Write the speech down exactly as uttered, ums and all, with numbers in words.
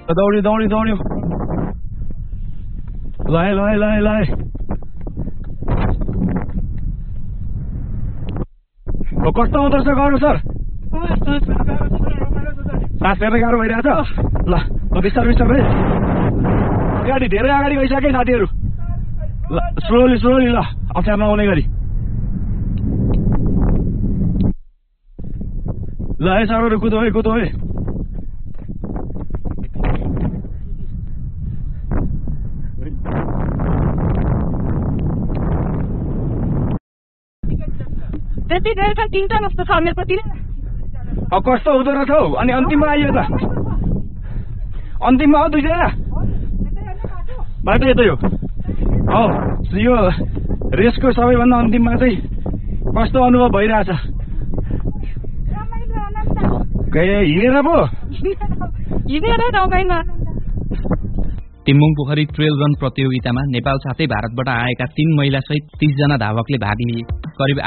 दौड्यो दौड्यो दौड्यो लाए लाए लाए लाए कस्तो हुँदो रहेछ गर्नु सर सास फेर्न गाह्रो भइरहेछ ल बिस्तार बिस्तार है गाडी धेरै अगाडि गइसके साथीहरू ल स्लोली स्लोली ल अप्ठ्यारो नहुने गरी ल है सरहरू कुदो है कुदो है त्यति धेरै त तिनवटा जस्तो छ मेरो कति अब कस्तो हुँदो रहेछ हौ अनि अन्तिममा आइयो त अन्तिममा हो दुईजना बाटो यतै हो हौ यो रेसको सबैभन्दा अन्तिममा चाहिँ कस्तो अनुभव भइरहेछ हिँडेर पो हिँडेर रमाइलो टिम्बुङ पोखरी ट्रेल रन प्रतियोगितामा नेपाल साथै भारतबाट आएका तीन महिला सहित तीस जना धावकले भाग लिए। करिब